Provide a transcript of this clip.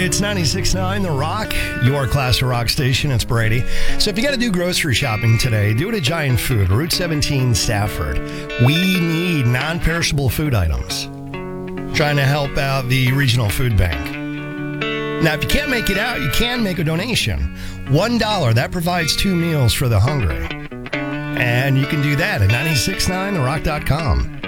It's 96.9 The Rock, your class of rock station. It's Brady. So if you got to do grocery shopping today, do it at Giant Food, Route 17, Stafford. We need non-perishable food items. Trying to help out the regional food bank. Now, if you can't make it out, you can make a donation. $1, that provides 2 meals for the hungry. And you can do that at 969therock.com.